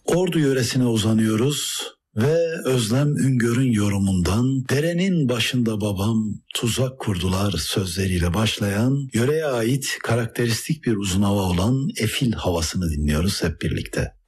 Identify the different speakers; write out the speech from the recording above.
Speaker 1: Ordu yöresine uzanıyoruz ve Özlem Üngör'ün yorumundan "Derenin başında babam tuzak kurdular" sözleriyle başlayan, yöreye ait karakteristik bir uzun hava olan Efil havasını dinliyoruz hep birlikte.